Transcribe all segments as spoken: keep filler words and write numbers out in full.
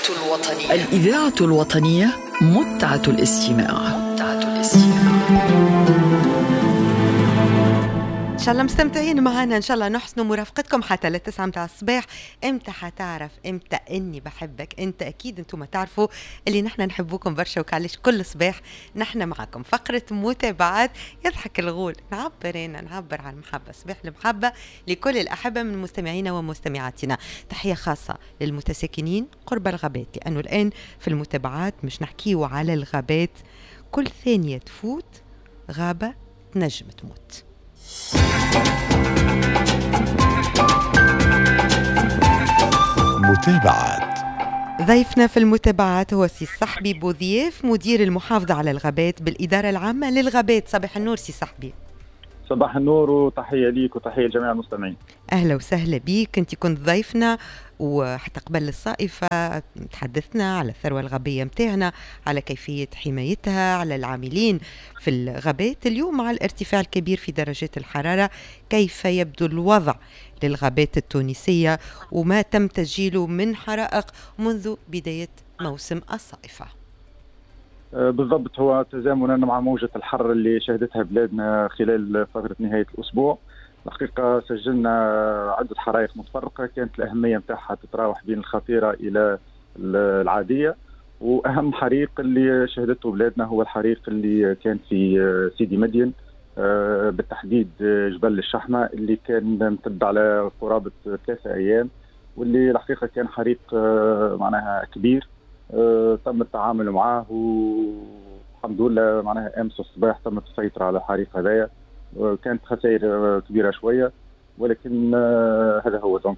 الإذاعة الوطنية الإذاعة الوطنية متعة الاستماع متعة الاستماع. إن شاء الله مستمتعين معنا، إن شاء الله نحسن مرافقتكم حتى للتسعة متاع الصباح. إمتى حتعرف إمتى إني بحبك أنت؟ أكيد أنتم تعرفوا اللي نحن نحبوكم برشا، وكعليش كل صباح نحن معكم فقرة متابعات يضحك الغول. نعبر هنا نعبر عن المحبة، صباح المحبة لكل الأحبة من مستمعينا ومستمعاتنا. تحية خاصة للمتساكنين قرب الغابات، لأنه الآن في المتابعات مش نحكيو على الغابات، كل ثانية تفوت غابة تنجم تموت. متابعات. ضيفنا في المتابعات هو سي صاحبي بوضياف، مدير المحافظة على الغابات بالإدارة العامة للغابات. صباح النور سي صاحبي. صباح النور وتحية ليك وتحية لجميع المستمعين. أهلا وسهلا بيك، أنت كنت ضيفنا وحتى قبل الصائفة تحدثنا على الثروة الغابية متاعنا، على كيفية حمايتها، على العاملين في الغابات. اليوم مع الارتفاع الكبير في درجات الحرارة كيف يبدو الوضع للغابات التونسية وما تم تسجيله من حرائق منذ بداية موسم الصائفة؟ بالضبط، هو تزامنا مع موجة الحر اللي شهدتها بلادنا خلال فترة نهاية الأسبوع. الحقيقة سجلنا عدة حرائق متفرقة، كانت الأهمية متاعها تتراوح بين الخطيرة إلى العادية، وأهم حريق اللي شهدته بلادنا هو الحريق اللي كان في سيدي مدين، بالتحديد جبل الشحمة، اللي كان ممتد على قرابة ثلاثة أيام، واللي الحقيقة كان حريق معناها كبير. تم التعامل معه والحمد لله. معناها أمس الصباح تم السيطرة على الحريق هذايا، كانت خسائر كبيرة شوية، ولكن هذا هو دونك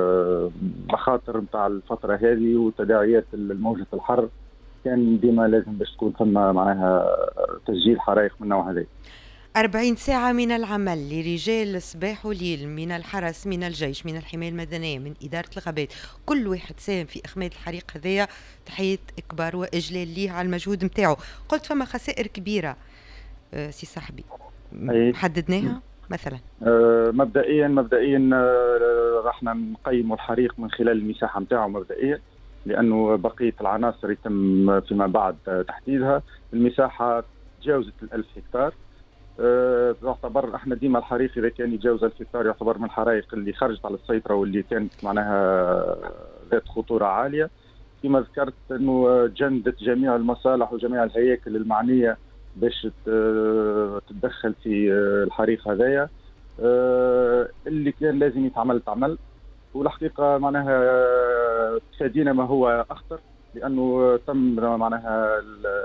مخاطر متاع الفترة هذه وتداعيات موجة الحر. كان ديما لازم باش تكون ثم معناها تسجيل حرائق من النوع هذا. أربعين ساعة من العمل لرجال صباح وليل، من الحرس، من الجيش، من الحماية المدنية، من إدارة الغابات، كل واحد ساهم في إخماد الحريق هذايا. تحية إكبار وإجلال ليه على المجهود متاعه. قلت فما خسائر كبيرة أه سي صاحبي، حددناها مثلا؟ أه مبدئيا مبدئيا أه راح نقيم الحريق من خلال المساحة متاعه مبدئيا، لأنه بقية العناصر يتم فيما بعد تحديدها. المساحة تجاوزت الألف هكتار. أه تعتبر احنا ديما الحريق اذا كان يتجاوز ألف هكتار يعتبر من الحرائق اللي خرجت على السيطره واللي كانت معناها ذات خطوره عاليه. كما ذكرت انه جندت جميع المصالح وجميع الهياكل المعنيه باش تتدخل في الحريق هذايا. أه اللي كان لازم يتعمل تعمل، والحقيقه معناها تفادينا ما هو اخطر، لانه تم معناها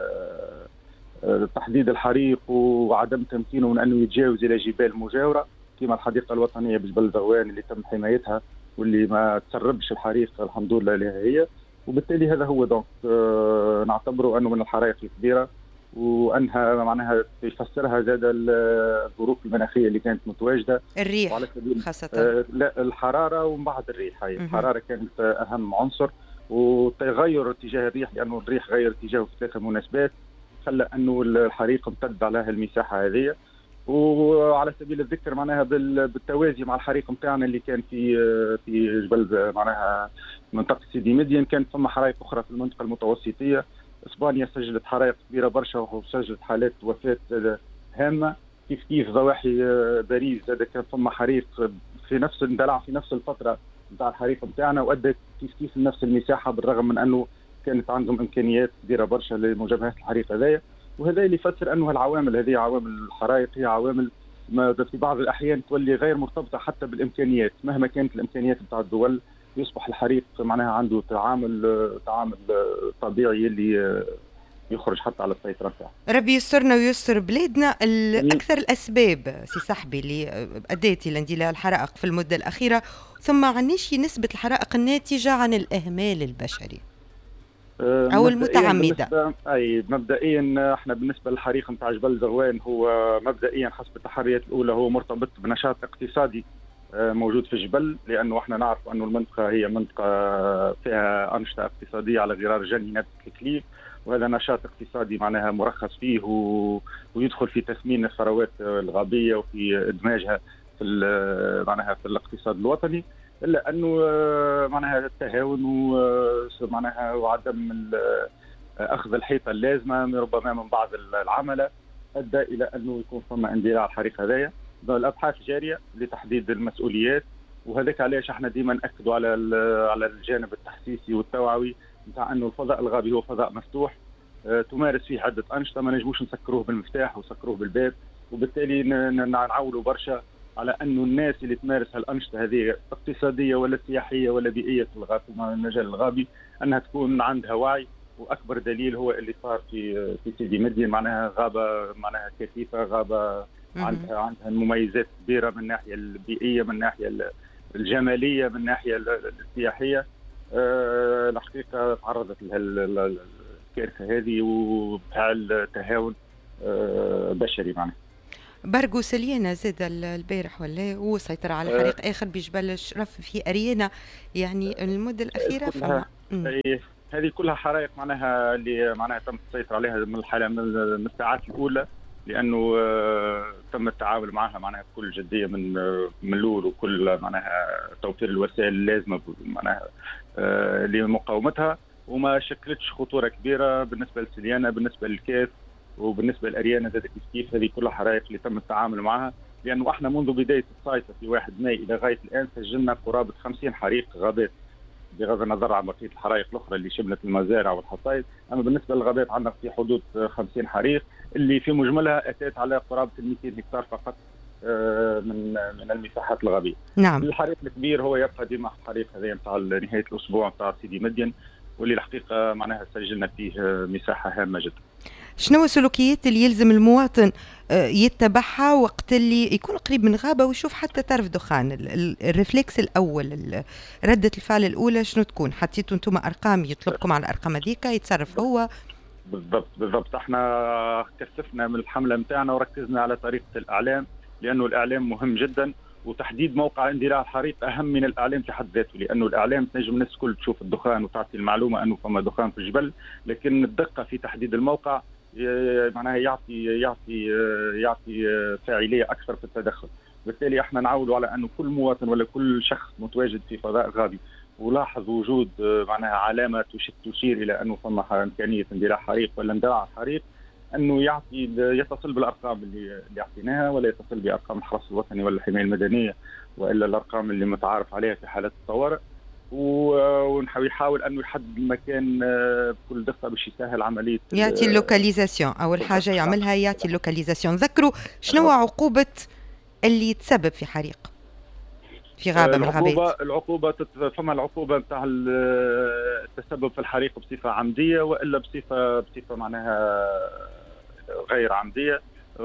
تحديد الحريق وعدم تمكينه من أنه يتجاوز إلى جبال مجاورة كما الحديقة الوطنية بجبل ذغوان اللي تم حمايتها واللي ما تسربش الحريق الحمد لله لها هي. وبالتالي هذا هو دونك آه نعتبره أنه من الحرائق الكبيرة، وأنها معناها يفسرها زاد الظروف المناخية اللي كانت متواجدة، الريح وعلى سبيل خاصة آه لا الحرارة ومن بعد الريح. هي الحرارة كانت أهم عنصر، وتغير اتجاه الريح لأنه الريح غير اتجاهه في ثلاثة مناسبات خلى انه الحريق امتد على المساحه هذه. وعلى سبيل الذكر معناها بالتوازي مع الحريق نتاعنا اللي كان في في جبل معناها منطقه سيدي مدين، كانت ثم حرائق اخرى في المنطقه المتوسطيه. اسبانيا سجلت حرائق كبيره برشا وسجلت حالات وفاه هامه. كيف كيف ضواحي باريس زاد كان ثم حريق في نفس اندلع في نفس الفتره نتاع الحريق نتاعنا، وادى كيف كيف لنفس المساحه بالرغم من انه كانت عندهم امكانيات كبيره برشا لمجابهه الحريق هذايا. وهذا اللي يفسر انه العوامل هذه عوامل الحرائق هي عوامل ما في بعض الاحيان تولي غير مرتبطه حتى بالامكانيات. مهما كانت الامكانيات بتاع الدول يصبح الحريق معناها عنده تعامل تعامل طبيعي اللي يخرج حتى على السيطره بتاعه. ربي يسترنا ويستر بلادنا. الاكثر الاسباب سي صاحبي اللي ادت الى اندلاع الحرائق في المده الاخيره، ثم عنيش نسبه الحرائق الناتجه عن الاهمال البشري أو المتعمدة؟ أي مبدئيا احنا بالنسبة للحريق نتاع جبل ذغوان هو مبدئيا حسب التحريات الأولى هو مرتبط بنشاط اقتصادي موجود في الجبل، لأنه احنا نعرف أنه المنطقة هي منطقة فيها أنشطة اقتصادية على غرار جنينات التكليف، وهذا نشاط اقتصادي معناها مرخص فيه ويدخل في تثمين الثروات الغابية وفي إدماجها في معناها في الاقتصاد الوطني. الا انه معناها التهاون ومعناها وعدم اخذ الحيطه اللازمه ربما من بعض العملاء ادى الى انه يكون ثم اندلاع الحريق هذايا. الابحاث جاريه لتحديد المسؤوليات، وهذاك علاش احنا ديما ناكدوا على على الجانب التحسيسي والتوعوي نتاع انه الفضاء الغابي هو فضاء مفتوح تمارس فيه عده انشطه، ما نجموش نسكروه بالمفتاح ونسكروه بالباب، وبالتالي نعولوا برشا على انه الناس اللي تمارس هالانشطه هذه اقتصاديه ولا سياحيه ولا بيئيه في المجال الغابي انها تكون عندها وعي. واكبر دليل هو اللي صار في في سيدي مدين، معناها غابه معناها كثيفه، غابه عندها عندها مميزات كبيره من الناحيه البيئيه، من الناحيه الجماليه، من الناحيه السياحيه. أه الحقيقه تعرضت للكارثه هذه وبتاع التهاون أه بشري معناها. برقو سلينا زاد البارح ولا وسيطر على حريق أه اخر بجبل الشرف في اريانا، يعني المده الاخيره فما هذه كلها حرائق معناها اللي معناها تم السيطرة عليها من الحالة من الساعات الأولى، لأنه تم التعامل معها معناها بكل جدية من من الأول، وكل معناها توفير الوسائل اللازمة معناها لمقاومتها، وما شكلتش خطورة كبيرة بالنسبة لسليانة، بالنسبة للكاف وبالنسبة لأريانا ذات كيف كيف. هذه كلها حرائق اللي تم التعامل معها، لأنه احنا منذ بداية السيطرة في واحد ماي إلى غاية الآن سجلنا قرابة خمسين حريق غابات، بغض النظر عن بقيه الحرائق الاخرى اللي شملت المزارع والحصائد. اما بالنسبه للغابات عندنا في حدود خمسين حريق اللي في مجملها اتت على قرابه مئتين هكتار فقط من من المساحات الغابيه. نعم. الحريق الكبير هو يبقى ديما الحريق هذا نتاع نهايه الاسبوع نتاع سيدي مدين، واللي الحقيقه معناها سجلنا فيه مساحه هامه جدا. شنو السلوكيات اللي يلزم المواطن يتبعها وقت اللي يكون قريب من غابة ويشوف حتى طرف دخان؟ الريفلكس الأول، ردة الفعل الأولى شنو تكون؟ حطيتوا انتم أرقام يطلبكم على الأرقام هذيك يتصرف هو؟ بالضبط بالضبط. احنا كثفنا من الحملة متاعنا وركزنا على طريقة الإعلام، لأنه الإعلام مهم جدا، وتحديد موقع اندلاع الحريق أهم من الإعلام في حد ذاته، لأنه الإعلام تنجم الناس الكل تشوف الدخان وتعطي المعلومة أنه فما دخان في الجبل، لكن الدقة في تحديد الموقع معناها يعطي يعطي يعطي فاعليه اكثر في التدخل. بالتالي احنا نعولوا على انه كل مواطن ولا كل شخص متواجد في فضاء غابي ولاحظ وجود معناها علامه تشير الى انه فما امكانيه اندلاع حريق ولا اندلاع حريق، انه يعطي يتصل بالارقام اللي اللي اعطيناها، ولا يتصل بارقام الحرس الوطني ولا الحمايه المدنيه والا الارقام اللي متعارف عليها في حالات الطوارئ، ويحاول انه يحدد المكان بكل دقه باش يسهل عمليه يعطي اللوكاليزاسيون. اول حاجه يعملها يعطي اللوكاليزاسيون. ذكروا شنو عقوبه اللي يتسبب في حريق في غابه من الغابات؟ العقوبه فما العقوبه نتاع التسبب في الحريق بصفه عمديه والا بصفه بصفه معناها غير عمديه.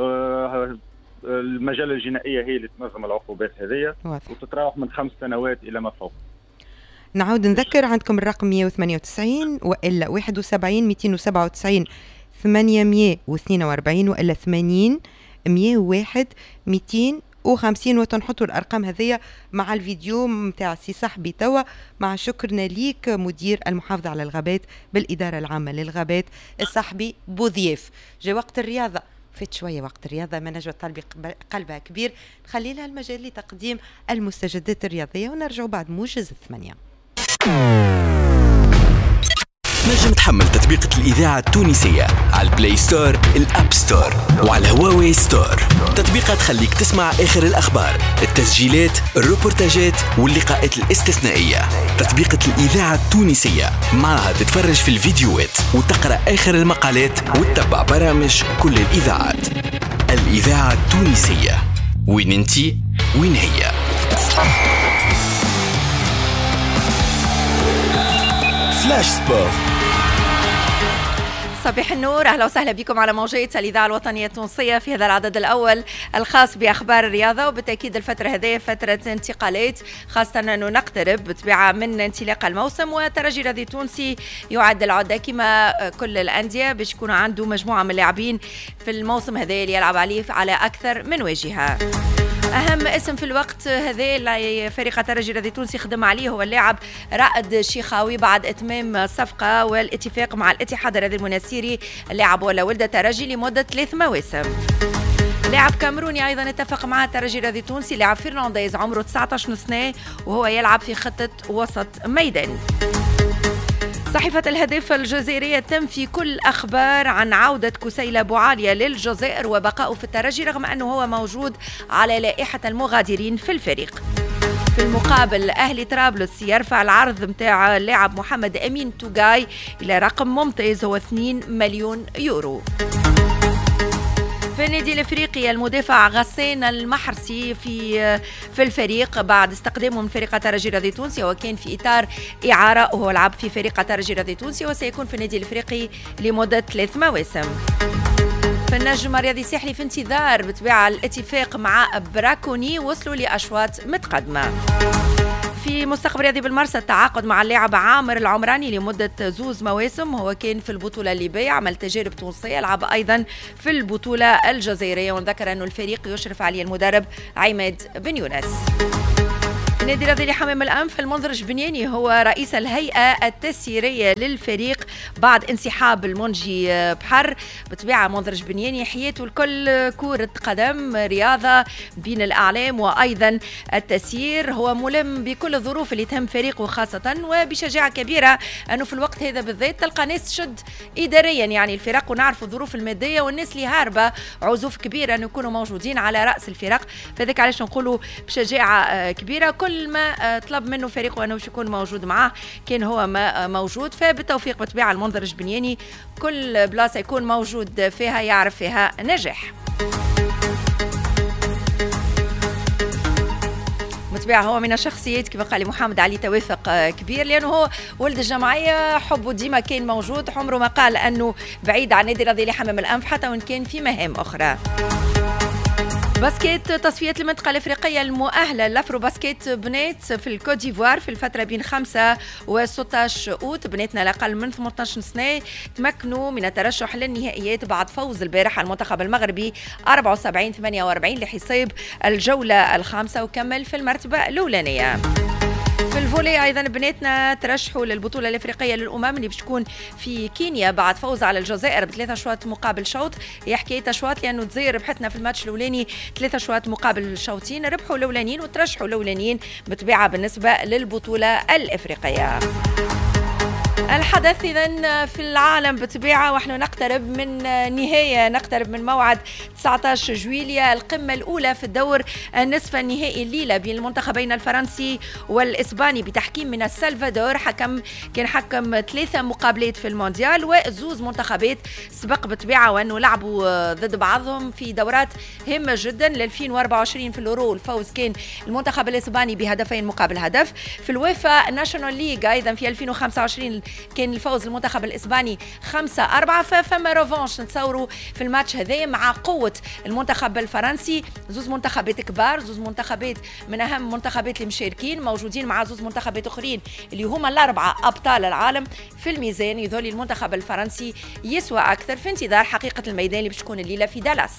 المجله الجنائيه هي اللي تنظم العقوبات هذه، وتتراوح من خمس سنوات الى ما فوق. نعود نذكر عندكم الرقم مئة وثمانية وتسعين والا واحد وسبعين مئتين وسبعة وتسعين ثمانمئة واثنين وأربعين والا ثمانين مئة وواحد مئتين وخمسين، وتنحطوا الارقام هذيا مع الفيديو نتاع سي صاحبي توا. مع شكرنا ليك مدير المحافظه على الغابات بالاداره العامه للغابات الصاحبي بوضياف. جاء وقت الرياضه، فات شويه وقت الرياضه، ما نجوى طالبي قلبها كبير، نخلي لها المجال لتقديم المستجدات الرياضيه، ونرجعوا بعد موجز الثمانيه. نجم تحمل تطبيقة الإذاعة التونسية على البلاي ستور، الأب ستور، وعلى هواوي ستور. تطبيقات تخليك تسمع آخر الأخبار، التسجيلات، الروبورتاجات واللقاءات الاستثنائية. تطبيقة الإذاعة التونسية معها تتفرج في الفيديوهات وتقرأ آخر المقالات وتتبع برامج كل الإذاعات. الإذاعة التونسية، وين انتي وين هي. فلاش سبورت. صباح النور، اهلا وسهلا بكم على موجات الاذاعه الوطنيه التونسيه في هذا العدد الاول الخاص باخبار الرياضه. وبالتاكيد الفتره هذه فتره انتقالات، خاصه انه نقترب بطبيعه من انطلاق الموسم، وترجي الرياضي التونسي يعد العده كما كل الانديه باش يكون عنده مجموعه من اللاعبين في الموسم هذا اللي يلعب عليه على اكثر من واجهه. أهم اسم في الوقت هذا اللي فريق الترجي الرياضي التونسي خدم عليه هو اللاعب رائد الشيخاوي بعد إتمام الصفقة والاتفاق مع الاتحاد الرياضي المناسيري. اللاعب ولا ولد الترجي لمدة ثلاث مواسم. لاعب كاميروني ايضا اتفق مع الترجي الرياضي التونسي، لاعب فرنانديز عمره تسعة عشر سنه وهو يلعب في خطه وسط ميدان. صحيفة الهدف الجزائرية تنفي كل أخبار عن عودة كسيلة بوعالية للجزائر وبقائه في الترجي رغم أنه هو موجود على لائحة المغادرين في الفريق. في المقابل أهلي طرابلس يرفع العرض متاع اللاعب محمد أمين توغاي إلى رقم ممتاز هو اثنين مليون يورو. في النادي الافريقي المدافع غسان المحرسي في في الفريق بعد استقدامه من فريق الترجي الرياضي التونسي، وكان في اطار اعاره وهو لعب في فريق الترجي الرياضي التونسي وسيكون في النادي الافريقي لمده ثلاث مواسم. في النجم الرياضي الساحلي في انتظار بطبيعه الاتفاق مع براكوني وصلوا لاشواط متقدمه. في مستقبل رياضي بالمرسى التعاقد مع اللاعب عامر العمراني لمدة زوز مواسم، هو كان في البطولة الليبية عمل تجارب تونسية، لعب أيضا في البطولة الجزائرية، ونذكر أن الفريق يشرف عليه المدرب عماد بن يونس. النادي الرياضي لحمام الأنف المنذر جبنياني هو رئيس الهيئة التسييرية للفريق بعد انسحاب المنجي بحر. بطبيعة منذر جبنياني حياته الكل كرة قدم، رياضة بين الأعلام وأيضا التسيير، هو ملم بكل الظروف اللي تهم فريقه خاصة، وبشجاعة كبيرة أنه في الوقت هذا بالذات تلقى ناس تشد إداريا يعني الفرق، ونعرف الظروف المادية والناس اللي هاربة عزوف كبيرة أن يكونوا موجودين على رأس الفرق، فذلك علاش نقولوا بشجاعة كبيرة كل ما طلب منه فريقه انه يكون موجود معاه كان هو ما موجود. فبالتوفيق بطبيعه المنذر جبنياني كل بلاصه يكون موجود فيها يعرف فيها نجاح. بالطبيعة هو من الشخصيات كما قال محمد علي توافق كبير، لأنه هو ولد الجمعية، حبه ديما كان موجود، عمره ما قال أنه بعيد عن نادي الرياضي لحمام الأنف حتى وإن كان في مهام أخرى. باسكيت تصفية المنطقة الافريقية المؤهلة لافرو باسكيت بنات في الكوت ديفوار في الفترة بين خمسة و ستة عشر اوت، بناتنا الأقل من ثمانية عشر سنة تمكنوا من الترشح للنهائيات بعد فوز البارح المنتخب المغربي أربعة وسبعين ثمانية وأربعين لحساب الجولة الخامسة وكمل في المرتبة الأولانية. في الفولي ايضا بناتنا ترشحوا للبطوله الافريقيه للامم اللي باش تكون في كينيا بعد فوز على الجزائر بثلاثه اشواط مقابل شوط. هي حكايه اشواط لانه الجزائر ربحتنا في الماتش الاولاني ثلاثه اشواط مقابل شوطين، ربحوا الاولانيين وترشحوا الاولانيين بطبيعه بالنسبه للبطوله الافريقيه. الحدث إذن في العالم بطبيعة ونحن نقترب من نهاية، نقترب من موعد تسعة عشر جويلية القمة الأولى في الدور النصف النهائي الليلة بين المنتخبين الفرنسي والإسباني بتحكيم من السلفادور. حكم كان حكم ثلاثة مقابلات في المونديال وزوز منتخبات سبق بطبيعة وأنه لعبوا ضد بعضهم في دورات هامة جدا. ل ألفين وأربعة وعشرين في اليورو الفوز كان المنتخب الإسباني بهدفين مقابل هدف. في الويفا ناشونال ليج أيضا في ألفين وخمسة وعشرين كان الفوز المنتخب الإسباني خمسة أربعة، فما روفانش نتصوروا في الماتش هذا مع قوة المنتخب الفرنسي. زوز منتخبات كبار، زوز منتخبات من أهم المنتخبات المشاركين، موجودين مع زوز منتخبات أخرين اللي هما الأربعة أبطال العالم في الميزان. يظل المنتخب الفرنسي يسوى أكثر في انتظار حقيقة الميدان اللي باش تكون الليلة في دالاس.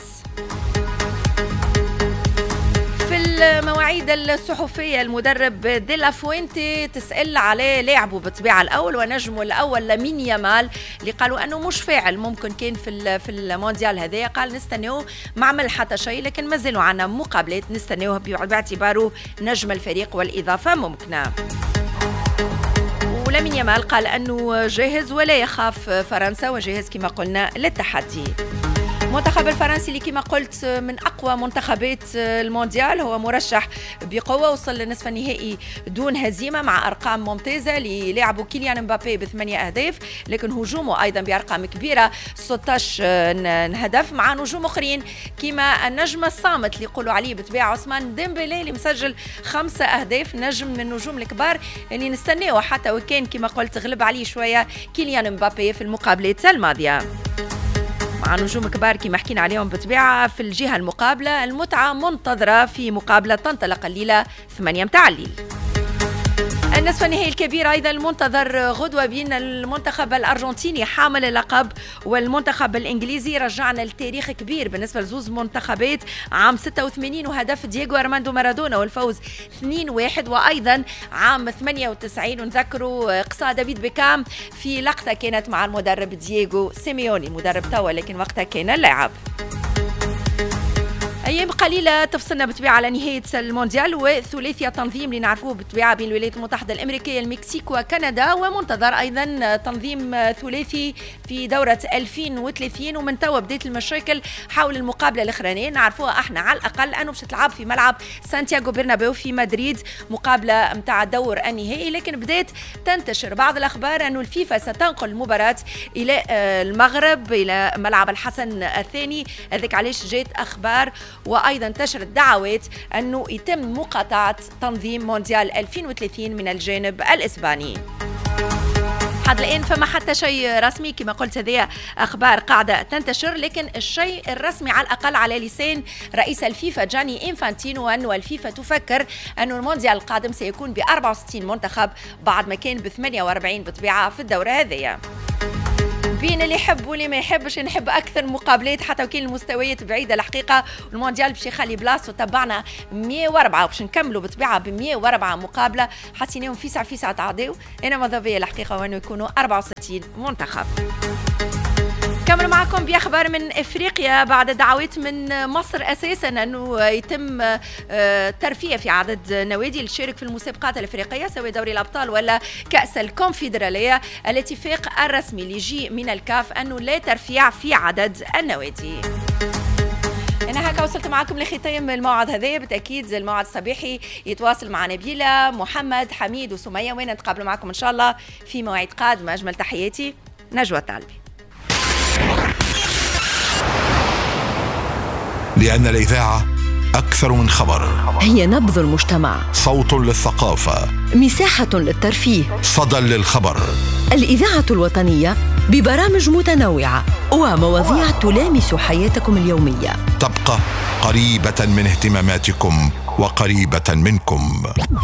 في المواعيد الصحفية المدرب دي لا فوينتي تسأل عليه لاعبه بالطبيعة الأول ونجمه الأول لامين يامال اللي قالوا أنه مش فاعل ممكن كان في في المونديال هذا، قال نستناوه ما عمل حتى شيء لكن ما زالوا عنا مقابلات نستناوه باعتباره نجم الفريق والإضافة ممكنة. ولامين يامال قال أنه جاهز ولا يخاف فرنسا وجاهز كما قلنا للتحدي. المنتخب الفرنسي اللي كما قلت من أقوى منتخبات المونديال هو مرشح بقوة، وصل لنصف النهائي دون هزيمة مع أرقام ممتازة للاعبه كيليان مبابي بثمانية أهداف، لكن هجومه أيضا بأرقام كبيرة ستة عشر هدف مع نجوم أخرين كما النجم الصامت اللي يقولوا عليه بطبيعة عثمان ديمبلي اللي مسجل خمسة أهداف، نجم من النجوم الكبار اللي نستناه حتى وكان كما قلت غلب عليه شوية كيليان مبابي في المقابلات الماضية. مع نجوم كبار كما حكينا عليهم بطبيعة. في الجهة المقابلة المتعة منتظرة في مقابلة تنطلق الليلة ثمانية متاع الليل. النصف النهائي الكبير أيضا المنتظر غدوة بين المنتخب الأرجنتيني حامل اللقب والمنتخب الإنجليزي. رجعنا لتاريخ كبير بالنسبة لزوز منتخبات، عام ستة وثمانين وهدف دييغو أرماندو مارادونا والفوز اثنين واحد، وأيضا عام ثمانية وتسعين ونذكروا قصة دافيد بيكام في لقطة كانت مع المدرب دييغو سيميوني، مدرب توا لكن وقتها كان اللاعب. أيام قليلة تفصلنا بطبيعة على نهاية المونديال وثلاثية تنظيم اللي نعرفوه بطبيعة بين الولايات المتحدة الأمريكية المكسيك وكندا، ومنتظر أيضا تنظيم ثلاثي في دورة ألفين وثلاثين. ومن توا بداية المشاكل حول المقابلة الأخرانية نعرفوها احنا على الأقل أنه باش تلعب في ملعب سانتياغو برنابيو في مدريد، مقابلة متاع الدور النهائي. لكن بدأت تنتشر بعض الأخبار أنه الفيفا ستنقل المباراة إلى المغرب إلى ملعب الحسن الثاني. هذاك علاش جات أخبار وأيضا انتشرت دعوات أنه يتم مقاطعة تنظيم مونديال ألفين وثلاثين من الجانب الإسباني. حد الآن فما حتى شيء رسمي، كما قلت هذه أخبار قاعدة تنتشر، لكن الشيء الرسمي على الأقل على لسان رئيس الفيفا جاني إنفانتينو أنه الفيفا تفكر أنه المونديال القادم سيكون ب أربعة وستين منتخب بعد ما كان ب ثمانية وأربعين بطبيعة في الدورة هذه. بين اللي يحب واللي ما يحبش، نحب اكثر مقابلات حتى وكان المستويات بعيده الحقيقه، والمونديال باش يخلي بلاصتو. تبعنا مية وأربعة باش نكملوا بطبيعه ب مية وأربعة مقابله حسيناهم في ساعه في ساعه تعداو. انا ماذا بيا الحقيقه وانه يكونوا أربعة وستين منتخب. كمل معكم بأخبار من إفريقيا بعد دعوات من مصر أساساً أنه يتم ترفيه في عدد نوادي للشارك في المسابقات الإفريقية سواء دوري الأبطال ولا كأس الكونفدرالية. الاتفاق الرسمي اللي يجي من الكاف أنه لا ترفيع في عدد النوادي. أنا هكا وصلت معكم لختام الموعد هذا. بالتأكيد الموعد الصباحي يتواصل مع نبيلة محمد حميد وسمية، وين نتقابل معكم إن شاء الله في مواعيد قادمة. أجمل تحياتي، نجوى طالبي. لأن الإذاعة أكثر من خبر، هي نبض المجتمع، صوت للثقافة، مساحة للترفيه، صدى للخبر. الإذاعة الوطنية ببرامج متنوعة ومواضيع تلامس حياتكم اليومية، تبقى قريبة من اهتماماتكم وقريبة منكم.